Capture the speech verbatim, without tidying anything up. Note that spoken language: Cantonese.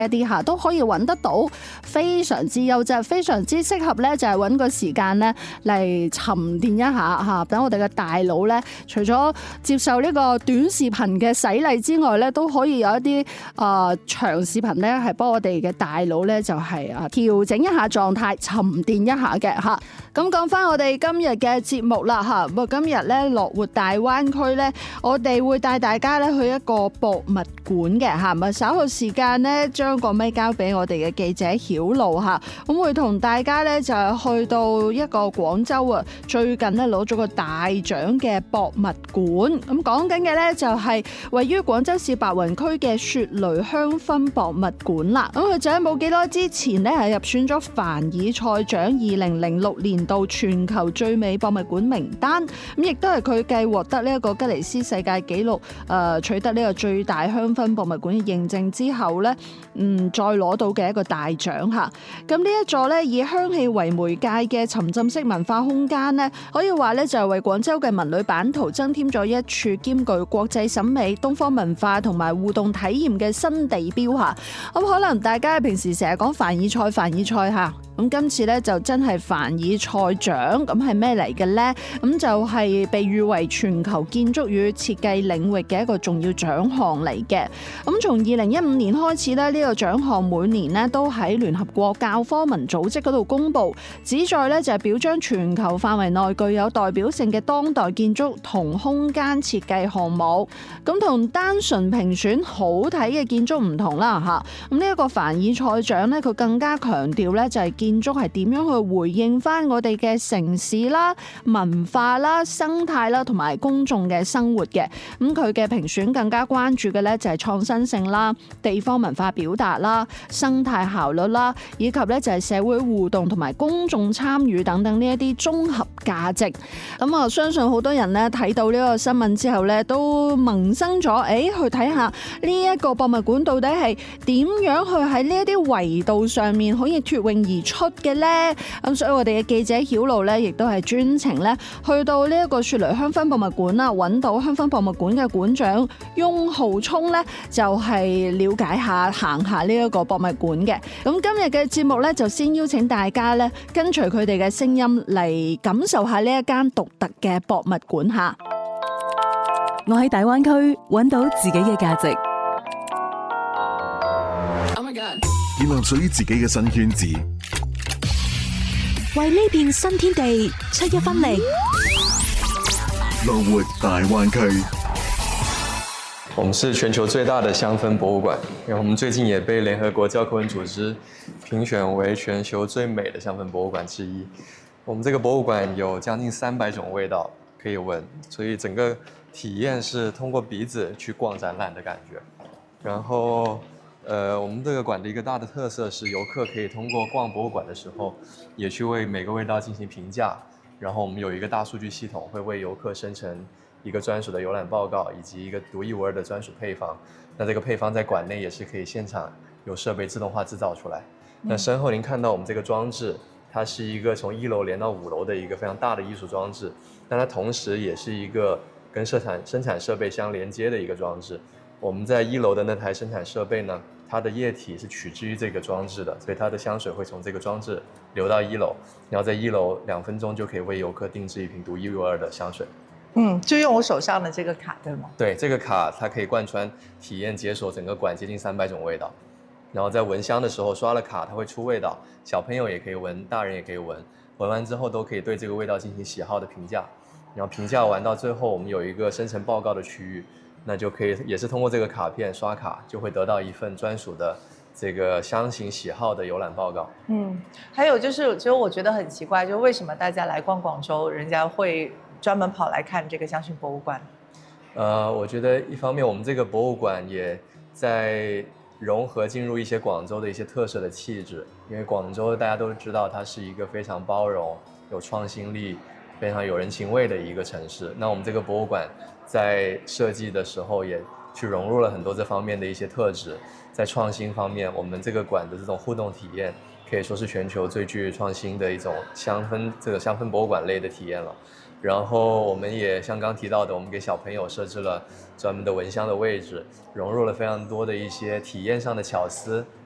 一啲嚇都可以揾得到，非常之優質，非常之適合咧，就係揾個時間咧嚟沉澱一下嚇。等我哋嘅大腦咧，除咗接受呢個短視頻嘅洗禮之外咧，都可以有一啲啊、呃、長視頻咧，係幫我哋嘅大腦咧，就係啊調整一下狀態，沉澱一下嘅嚇。咁講翻我哋今日嘅節目啦嚇，咁今日咧樂活大灣區咧，我哋會帶大家咧去一個博物館嘅嚇，咁啊稍後時間咧將個咪交俾我哋嘅記者曉露嚇，咁會同大家咧就去到一個廣州啊，最近咧攞咗個大獎嘅博物館。咁講緊嘅咧就係位於廣州市白雲區嘅雪雷香薰博物館啦。咁佢就喺冇幾耐之前咧係入選咗凡爾賽獎二零零六年度全球最美博物館名單。咁亦都係佢繼獲得呢一個吉尼斯世界紀錄誒取得呢個最大香薰博物館嘅認證之後咧，嗯再攞到嘅一個大獎嚇。咁呢一座咧以香氣為媒介嘅沉浸式文化空間咧，可以話咧就係為廣州嘅文旅版圖增添咗一處兼具國際審美、東方文化同埋互動體驗嘅新地標嚇。咁可能大家平時成日講凡爾賽、凡爾賽嚇，咁今次咧就真係凡爾賽獎，咁係咩嚟嘅呢？咁就係被譽為全球建築與設計領域嘅一個重要獎項嚟嘅。咁從二零一五年開始咧，呢個獎項每年咧都喺聯合國教科文組織嗰度公佈，旨在咧就係表彰全球範圍內具有代表性嘅當代建築同空間設計項目。咁同單純評選好睇嘅建築唔同啦嚇。咁呢一個凡爾賽獎咧，佢更加強調咧就係建築係點樣去回應翻我哋嘅城市啦、文化啦、生態啦同埋公眾嘅生活嘅。咁佢嘅評選更加關注嘅咧就係創新性啦、地方文化表達啦、生態效率啦，以及咧就係社會互動同埋公眾參與等等呢一啲綜合價值。咁我相信好多人咧睇到呢個新聞之後咧，都萌生咗誒、欸、去睇下呢一個博物館到底係點樣去喺呢一啲維度上面可以脫穎而出嘅咧。咁所以我哋嘅記者曉露咧，亦都係專程咧去到呢一個雪雷香薰博物館啦，揾到香薰博物館嘅館長翁浩聰咧，就係了解下行下呢一個博物館嘅。咁今日嘅節目咧，就先邀請大家咧跟隨佢哋嘅聲音嚟感受下呢一間獨特嘅博物館嚇。 我喺大灣區揾到自己嘅價值。 Oh my God！ 建立屬於自己嘅新圈子， 為呢片新天地出一分力。 樂活大灣區。 我們是全球最大的香氛博物館，然後我們最近也被聯合國教科文組織評選為全球最美的香氛博物館之一。我們這個博物館有將近三百種味道可以聞，所以整個體驗是通過鼻子去逛展覽的感覺。然後，呃，我們這個館的一個大的特色是遊客可以通過逛博物館的時候，也去為每個味道進行評價。然後我們有一個大數據系統，會為遊客生成一個專屬的遊覽報告，以及一個獨一無二的專屬配方。那這個配方在館內也是可以現場有設備自動化製造出來。嗯、那身後您看到我們這個裝置，它是一個從一樓連到五樓的一個非常大的藝術裝置，但它同時也是一個跟生產生產設備相連接的一個裝置。我們在一樓的那台生產設備呢，它的液體是取之於這個裝置的，所以它的香水會從這個裝置流到一樓，然後在一樓兩分鐘就可以為遊客定製一瓶獨一無二的香水。 嗯，就用我手上的這個卡，對嗎？ 對，這個卡它可以貫穿體驗解鎖整個館接近三百種味道，然後在聞香的時候刷了卡，它會出味道，小朋友也可以聞，大人也可以聞，聞完之後都可以對這個味道進行喜好的評價，然後評價完到最後我們有一個生成報告的區域，那就可以也是通過這個卡片刷卡就會得到一份專屬的這個香型喜好的遊覽報告。 嗯，還有就是其實我覺得很奇怪，就為什麼大家來逛廣州，人家會專門跑來看這個香薰博物館？ 呃，我覺得一方面我們這個博物館也在融合進入一些廣州的一些特色的氣質，因為廣州大家都知道它是一個非常包容、有創新力、非常有人情味的一個城市。那我們這個博物館在設計的時候也去融入了很多這方面的一些特質，在創新方面，我們這個館的這種互動體驗可以說是全球最具創新的一種香氛，這個香氛博物館類的體驗了。然後我們也像剛提到的，我們給小朋友設置了專門的聞香的位置，融入了非常多的一些體驗上的巧思，